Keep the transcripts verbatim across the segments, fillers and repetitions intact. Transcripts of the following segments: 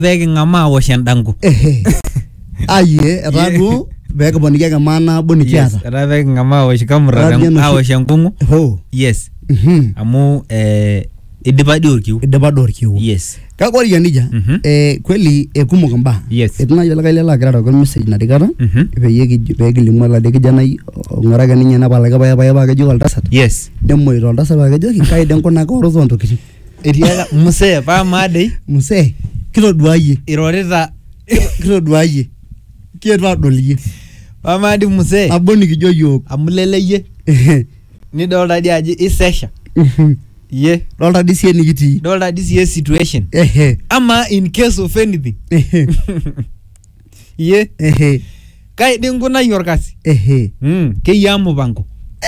Begi ngama washendangu. Ehe. Aye, radu begi bonike mana bonike Yes, ata. ra begi ngama washikamura awashenkungu. Ho. Yes. Mhm. Amu eh idipa diorkiu. Idipa diorkiu. Yes. Kakori yanija eh kweli ekumok mbaa. Yes. Etuna yala kaile la gara ko message na digara. Mhm. Peyie begi limu la de kijana ngoraka ninye na pala kabaya baya ba kejo oltasat. Yes. Demo iro oltasat ba kejo kai den kona ko rozo ntokitin. Eriaga muse pa madei. Muse kitoduaye. Irorita kitoduaye. Kietwa dolie. Pa madi muse. Aboni kijo yok. Amuleleye. Nidolta dia aji isesha. Ye. Dolta disi nikiti. Dolta disi situation. Ehe. Ama in case of anything. Ehe. Ye. Ehe. Kai dinguna yorkasi. Ehe. Mm, ke yamu banko.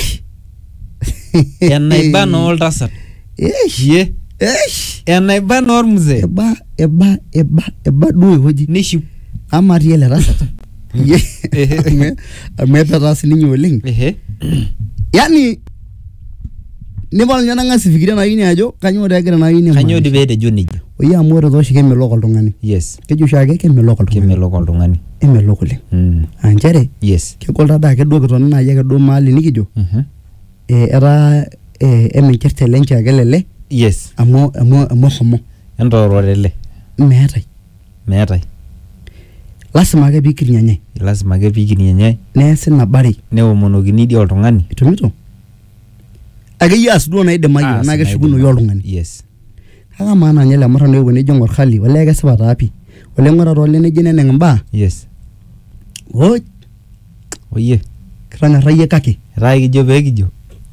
Enaiba no oltasat. Eish. Ye. Eish. Enaiba no mzee. Eba eba eba eba duwe hoji. Nishu. Ama riele rasata. Ye. Ehe. Ameta rasi ninyo oleng. Ehe. Yani Nibal nyana ngasifikiria na yini ajo kanyo regira na yini. Kanyo dibede jonijo. Oya amore toshi kemelok oltung'ani. Yes. Kejo shake kemelok oltung'ani. Kemelok oltung'ani. Emelok oleng. Mm. Anjere. Yes. Kegol tada ake duo kitoni naji ake duo mahali nikijo. Mhm. Eh era eh emincherte lenche ake lele. Yes. Amu amu amu homo. Entororele. Meetai. Meetai. Lasima ake pikirnyanye. Lasima ake pikirnyanye. Neesi nabari. Neomonokini dia oltung'ani. Itumito. Ake yas duo naidimayu naa keshukuno yo oltung'ani. Yes. Kaka maana nye le murano ewo nejo ng'or hali wala kesipa taapi. Wala ng'ora ole nejo neneng mbaa. Yes. Oi. Oye. Kitanyorrayie kake. Rai kijo pee kijo.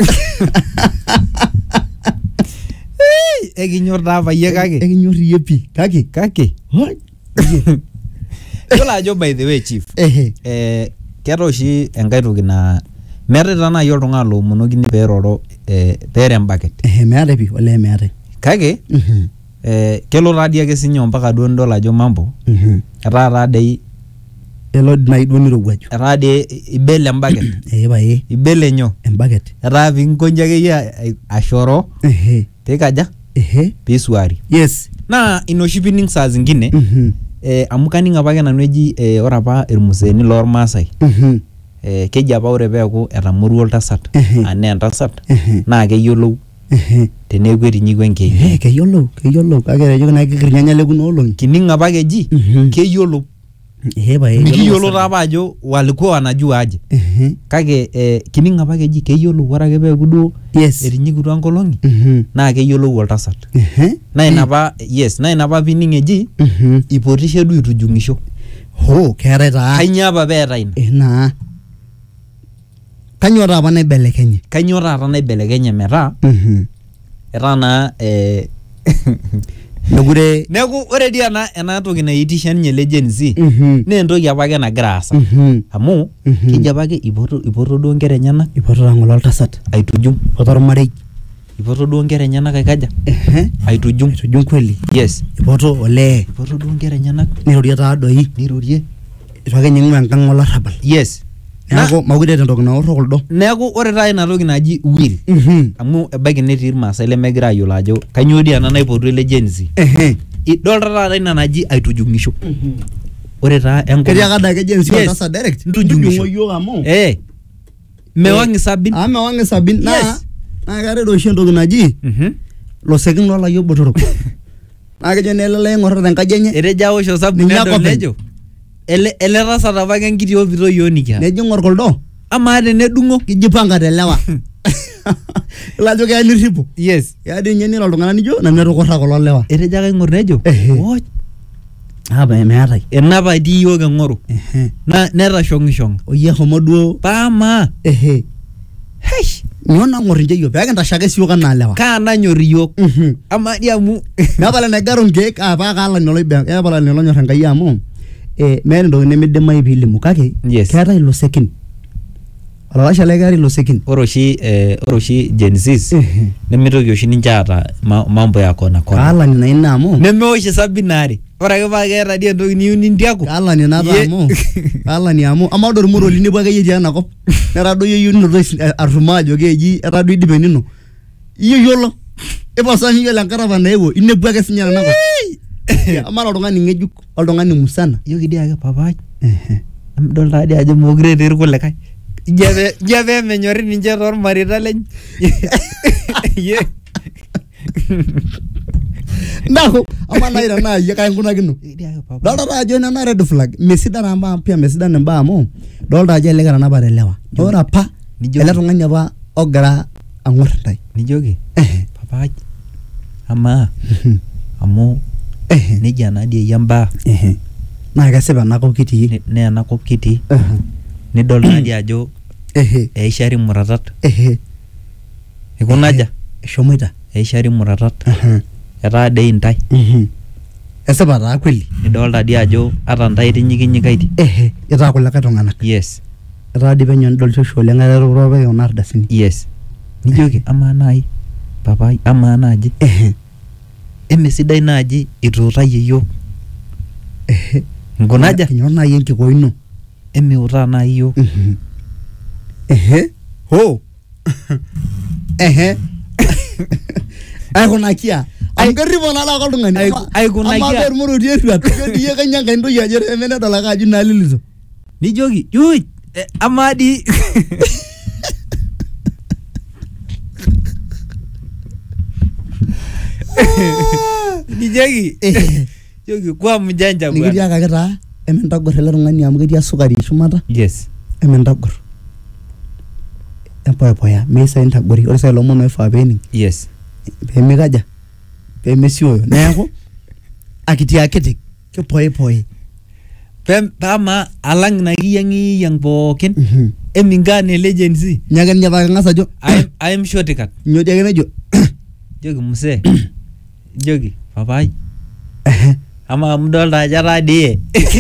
Ekinyor taa payie kake. Ekinyor iyie pi kake. Kake. Oi. Yiolo ajo by the way chief. Ehe. Eh keeta oshi enkai toki naa meetai taa naaji oltung'ani loomonokini peeroro eh peere embaket. Ehe meetai pi ole meetai. Kake Mhm. eh kelo taa dii ake sinye mpaka duo nidol ajo mambo. Mhm. Etaa taa dei Elo nai duo nirowuaju. etaa dii ibele embaket. Eh pae. Ibele nyoo? Embaket. Etaa piinkonji akeyie ashoro Ehe. peikaja Ehe. piisuari. Yes. Naa ina oshi piining saa zingine Mhm. eh amu kaning apake nanu eji eh ore apa irmuseeni loormaasai Mhm. eh keji apa ore peeku etamorua oltasat anaa entasat Ehe. naa keyiolou Ehe. teneeku etinyikua enkeju. Eh keyiolou, keyiolou kake ejo naa kikirnyanya le kuna olong'i. Kining apake eji Mhm. keyiolou. Eh pae. Mikiyiolo taa apa ajo walikuwa wanajua aje. Ehe. Kake eh kining apake eji keyiolou ore ake peeku duo Yes. etinyikutua nkolong'i Mhm. naa keyiolou oltasat. Ehe. Na ina apa yes na ina apa piining eji Mhm. ipotishe duo itujung'isho. Ho keetai taa. Kanyoo apa peetai ina? Eh naa. Kanyoo taa apa naibelekenye? Kanyoo taata naibelekenye metaa Mhm. etaa naa eh Mekure. neeku ore dii ena ena toki naitisha ninye le Gen Z Mhm. naa entoki apake nagira aasa. Mhm. Amu Mhm. keji apake ipoto ipoto duo nkera enyenak Ipoto taa ng'ole oltasat. aitujung. Ipoto ormarei. Ipoto duo nkera enyenak aikaja Ehe. aitujung. Aitujung kweli. Yes. Ipoto olee. Ipoto duo nkera enyenak Nirorie taa doi. nirorie. Itu ake nying'u enkang' olarrabal. Yes. Neeku mekure eeta entoki naorro kuldo. Neeku ore taa ina toki naji will Mhm. amu ebaiki netii irmaasai lemegira ayiolo ajo kanyoo dii ena naipotu ele Gen Z. Ehe. Idolta taata ina naji aitujung'isho. Ore taa enkop Ketii ake adake Gen Z Yes. oltasat direct. Ntujung'isho. Ntujung'o yiok amu. Eh. Mewang'i sabini. Ah mewang'i sabini. Naa Yes. naa keetai doi oshi entoki naji Mhm. losekin loolayiok botorok. Naa kejo naa ele lee ing'orita tenkaji enye. Etejo awosh osabu Ninye nedol ake openy. nejo ele ele tasat apake enkiti opito yiok nikiata. Nejo ing'or kuldo. Amaa tenedung'o. Kijipanga telewa. Ilo ajo keya nirripo. Yes. Keya dii ninye niro iltung'anak nijo nanu etukurra kulo lewa. Etejo ake aing'or nejo. Ehe. Woj. Ah meetai. Enapa etii yiok eng'oru. Ehe. Na netashong'ishong'a. Oyie homo duo. Paamaa. Ehe. Heish. Nyoo nang'or inche yiok peekintasho ake siyiok anaa lewa. Kaa nanyor iyiok. Mhm. Amaa dii amu. Nepala enegaru nkeek apa kaalani oloibe kepala olonyor Enkai amu eh meeta entoki nemidimayu piilimu kake Yes. keetai ilosekin. Olalashe le keetai ilosekin. Ore oshi eh ore oshi Gen Zs Ehe. nemitoki oshi ninche aata ma- mambo ya kona kona. Kaalani naa ina amu Nemewosh sabini are. Ore ake paa keeta dii entoki niyieu nintiaku. kaalani nata Ye- amu kaalani amu amaa doi ormuroli nepuo akeyie etii enakop netadoyio yieu ninoto arrumaa ajo keji etaa duo idipe nino. Iyieu yiolo. Ipasua yiolo enkata apa naewuo inepu ake sinye enakop. Ama oltung'ani ng'ejuk oltung'ani musana. Ijoki dii ake papai. Ehe. Emidol taa dii ajo mokure etii irkulikae. Ijo ake ijo ake menyori ninche tormareita lenye. Iye. Nako ama nai tenaa iyie kainkunakino. Ijoki dii ake papai. Dolta taa ajo nena red flag mesidan amba pia mesidan imbaa amu dolta ajo ele ketanapate lewa. Ore apa ele tung'ani apa ogira ang'or ntai. Nijoki Ehe. papai amaa amu Ehe. nejia naa dii eyia mbaa Ehe. Naa kesipa enakop kitii. ne- nee enakop kitii Ehe. nidol naa dii ajo Ehe. eishari muratat Ehe. ikunaja Eshomoita. eishari muratat Ehe. etaa dei ntai Mhm. Esipa taa kweli. nidolta dii ajo ata ntai tinyikinyikaiti Ehe. Itaa kulikae tung'anak. yes Etaa dii penyo nidol shosho oleng aiterutua apa kuna ardasini. yes nijoki amaa nai papai amaa naaji Ehe. emesidai naaji ituutayie yiok Ehe. nkunaja Enyor nai enkikoo ino. emiutaa nai yiok Mhm. Ehe. Ho. Ehe. Aikunakia. Amu kerripo naa ake oltung'ani. Aiku- Ama- aikunakia. Ama permoroti erruat. Iye kanya nkae ntoki ajo emenedol ake ajo naalilito. nijoki yui eh, amaa dii nijoki Ehe. joki kwa mjanja bwana Nikitiakaki taa emintagor ele tung'ani amu ketii esukari shumata. yes Emintagor. Empoepoya meisa intagori. Ore sai ilomon oifaa pening. yes Peemikaja. Peemesioyo. Neeku akitiakiti. Kipoepoe. Pem pama alang na kiyang'iyang pookin Mhm. emingane legency Nyake ninye paa kang'as ajo I'm I'm shortcut nyoo dii ake nejo. joki msee joki papai Ehe. ama mdolta aja taa die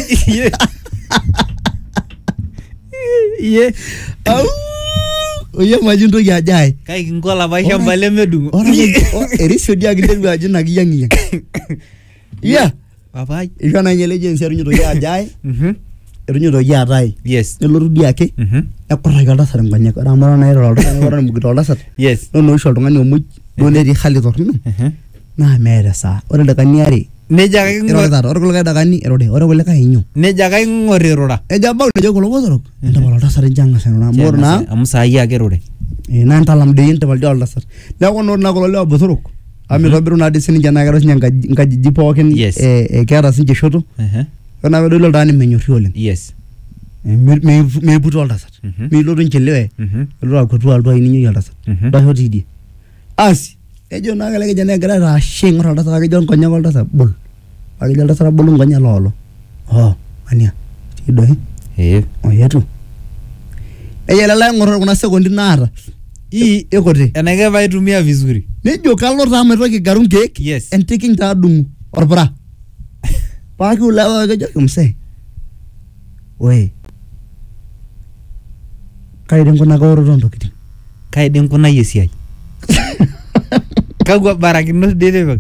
ye Au! Oye maji ntoki ajae. kai kinko lapa shamba lemedung'o Ora erisio dia kinteru ajo nakiyang'iyang. Yeah. papai Isho naa nye legency erunyotoki ajae. mhm Erunyotoki aatae. yes Nelotu dia ake. mhm Ekurraki oltasat nkonyek. Ore amu ore naa iro oltasat ore mugito oltasat. yes Nonoisho oltung'ani omuj duo netii hali torrono. mhm Naa meeta esaa. Ore dakikani are neja ake irori ng'or taata. Ore kulikae dakikani irori. Ore kulikae inyo. neja ake ng'or irura Ejo abau nejo kulo botorok. Entapal oltasat enche ang'as airura. Amu ore naa amu saai ake rure eh, naa entalam doi entapal dii oltasat. Neeku ore naa kulo lewa botorok. Amu itobiru naa dii sininche naa keeta sinche nkaji- nkajijik pookin. Yes. eh, eh, keeta sinche shoto. mhm Ore naa pedoli oltung'ani menyorri oleng. yes Eh, me- me- Meiputu oltasat. Mhm. Milotu nchelewe. mhm Elotu akutu altu aininyoki oltasat. mhm Dasho tidie. Asi. Ejo naa kele kijana egira aashe ing'or oltasat akejo nkonyek oltasat bol. Akejo oltasat abolu nkonyek loolo. Oh, ania. Tidoi. eh Oyetu. Eyelala ing'or kuna sekondi naata. hii Ikote. enake paitumia vizuri Nejo kalo taa maitoki garu nkeek. yes Entiking taa adung'u orpura. Paaki ulewa kejoki msee. Oe. Kai dii nkunaka oroto ntokiting. kai dii nkunayie esiai kakwa barakinot dii tipika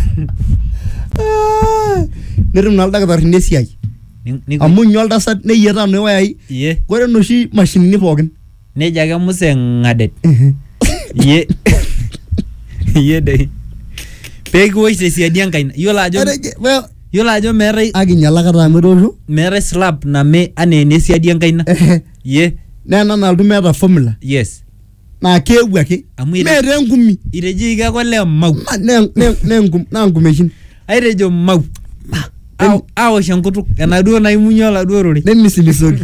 Ah, Netum naa ildakitarini esiai. Ni- ni- Amu nyoo oltasat neyiataa noo wayai. ye Ore noshi mashinini pookin. neja ake muse ng'adet ye ye dei pekiwosh tesiadi enkaina yiolo ajo Etejo, well, yiolo ajo meetai akinyalaka taa metoosho. meetai slap name anaa enesiadi enkaina Ehe. ye Naa ena naaltu meeta formula. yes Naa keewu ake. amu ite- Meeta enkumi. itejoki ake olee mau Ma- ne- ne- ne enkum- naa nkumeshin. aitejo mau Aw- awosh enkutuk enaduo naimunyie oladuo rore Nemisimisoki.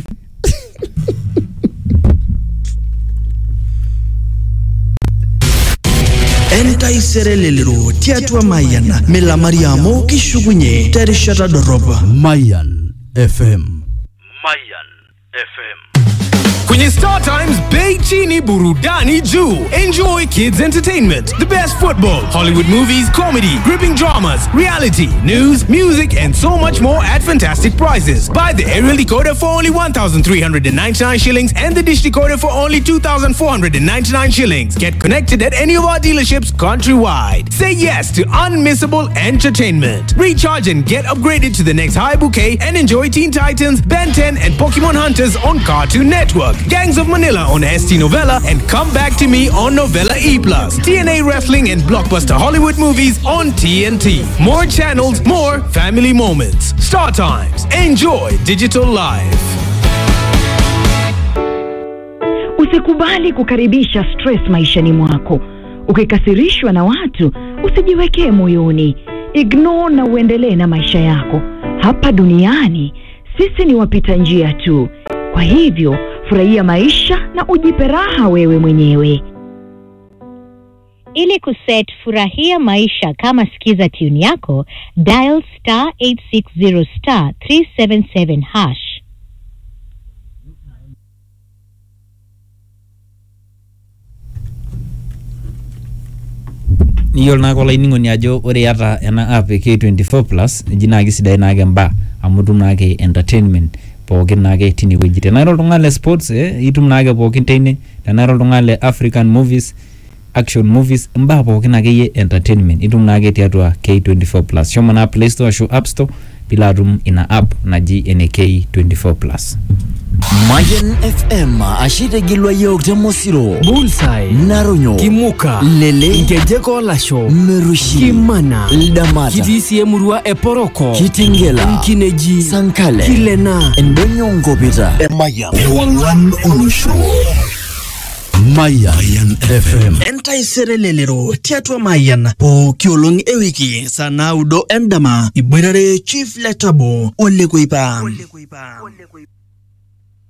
entaisere lelero tiatua Mayan milamari amu kishukunye terishata dorop. Mayan F M. Mayan F M. Kwenye Star Times Bei Chini Burudani Juu. Enjoy kids entertainment, the best football, Hollywood movies, comedy, gripping dramas, reality, news, music and so much more at fantastic prices. Buy the aerial decoder for only one thousand three hundred ninety-nine shillings and the dish decoder for only two thousand four hundred ninety-nine shillings. Get connected at any of our dealerships countrywide. Say yes to unmissable entertainment. Recharge and get upgraded to the next high bouquet and enjoy Teen Titans, Ben ten and Pokemon Hunters on Cartoon Network. Gangs of Manila on S T Novella, and Come Back to Me on Novella E plus. T N A Wrestling and blockbuster Hollywood movies on T N T. More channels, more family moments. Star Times. Enjoy digital life. Usikubali kukaribisha stress maishani mwako. Ukikasirishwa na watu, usijiwekee moyoni. Ignore na uendelee na maisha yako. Hapa duniani, sisi ni wapita njia tu. Kwa hivyo, furahia maisha na ujipe raha wewe mwenyewe. Ili kuset furahia maisha kama sikiza tune yako, dial star eight six zero star three seven seven hash. Niyol na ko lining ni ajo ore yata ena app K twenty-four plus jina gisidai na gamba amutum na ke entertainment pokin na ke tini wejite na ro ngale sports eh itum na ke pokin tene na ro ngale African movies action movies mba pokin na ke ye entertainment itum na ke tiatwa K twenty-four plus shoma na Play Store show App Store bila room ina app na G N K twenty-four plus. Mayan F M ashite gilwa yok temosiro Bullseye Naronyo Kimuka Lele Ngejeko Lasho Merushi Kimana Ldamata Kitisi Emurua Eporoko Kitingela Mkineji Sankale Kilena Endonyo Ngopita Mayan Ewangan Onusho Mayan F M. Entai serelelero tiatwa Mayan po kiolong ewiki sana udo endama ibirare Chief Letabo ole kuipa ole kuipa ole kuipa